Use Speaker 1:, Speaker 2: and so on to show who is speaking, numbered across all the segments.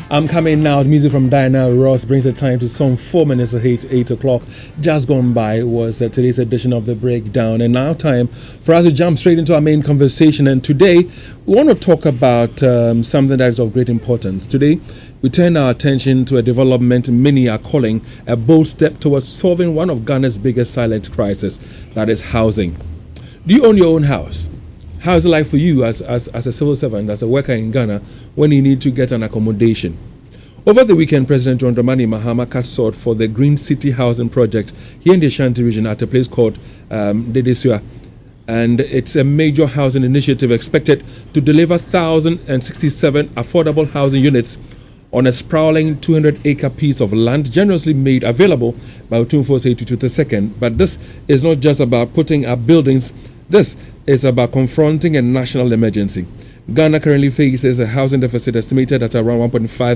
Speaker 1: I'm coming now. The music from Diana Ross brings the time to some 4 minutes to 8 o'clock. Just gone by was today's edition of The Breakdown. And now time for us to jump straight into our main conversation. And today, we want to talk about something that is of great importance. Today, we turn our attention to a development many are calling a bold step towards solving one of Ghana's biggest silent crises, that is housing. Do you own your own house? How is it like for you as a civil servant, as a worker in Ghana, when you need to get an accommodation? Over the weekend, President John Dramani Mahama cut short for the Green City Housing Project here in the Ashanti region at a place called Dedesua. And it's a major housing initiative expected to deliver 1,067 affordable housing units on a sprawling 200-acre piece of land generously made available by Otumfuo Tutu II. But this is not just about putting up buildings. This is about confronting a national emergency. Ghana currently faces a housing deficit estimated at around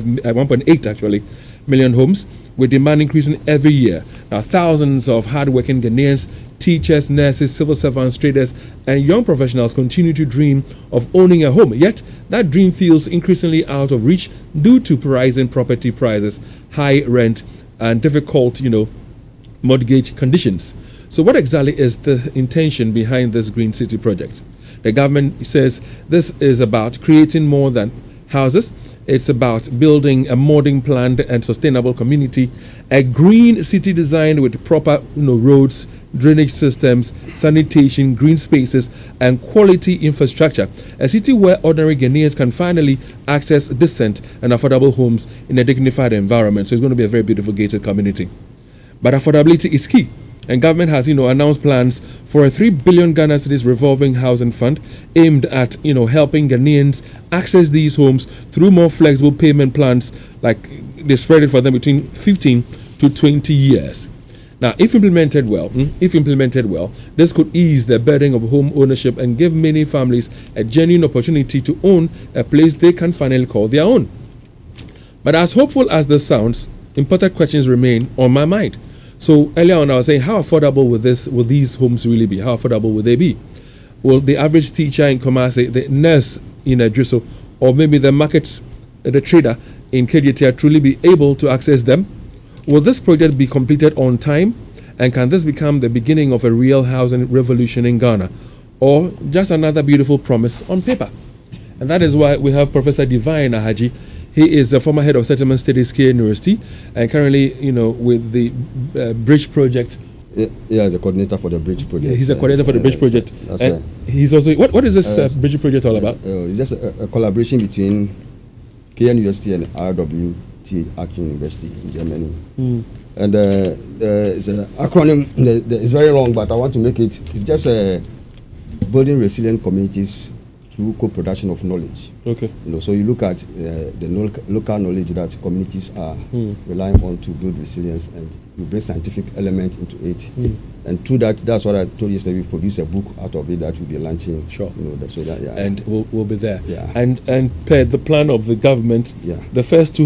Speaker 1: 1.8 million homes, with demand increasing every year. Now, thousands of hardworking Ghanaians, teachers, nurses, civil servants, traders, and young professionals continue to dream of owning a home. Yet, that dream feels increasingly out of reach due to rising property prices, high rent, and difficult, mortgage conditions. So what exactly is the intention behind this Green City project? The government says this is about creating more than houses. It's about building a modern, planned, and sustainable community, a green city designed with proper roads, drainage systems, sanitation, green spaces, and quality infrastructure. A city where ordinary Ghanaians can finally access decent and affordable homes in a dignified environment. So it's going to be a very beautiful gated community. But affordability is key. And government has, announced plans for a 3 billion Ghana cedis revolving housing fund aimed at, helping Ghanaians access these homes through more flexible payment plans, like they spread it for them between 15 to 20 years. Now, if implemented well, this could ease the burden of home ownership and give many families a genuine opportunity to own a place they can finally call their own. But as hopeful as this sounds, important questions remain on my mind. So earlier on, I was saying, how affordable will these homes really be? How affordable will they be? Will the average teacher in Kumasi, the nurse in Adriso, or maybe the trader in KGTR truly be able to access them? Will this project be completed on time? And can this become the beginning of a real housing revolution in Ghana? Or just another beautiful promise on paper? And that is why we have Professor Divine Ahaji. He is the former head of settlement studies here University, and currently, with the Bridge Project.
Speaker 2: Yeah, the coordinator for the Bridge Project.
Speaker 1: He's the coordinator for the Bridge Project. And he's also what is this Bridge Project all about?
Speaker 2: It's just a collaboration between KN University and RWT Action University in Germany. And it's an acronym. It's very long, but I want to make it. It's just building resilient communities through co-production of knowledge.
Speaker 1: Okay.
Speaker 2: So you look at the local knowledge that communities are relying on to build resilience, and you bring scientific element into it. And through that's what I told you yesterday. We've produced a book out of it that we'll be launching.
Speaker 1: Sure.
Speaker 2: So that, yeah.
Speaker 1: And we'll be there.
Speaker 2: Yeah.
Speaker 1: And per the plan of the government,
Speaker 2: yeah,
Speaker 1: the first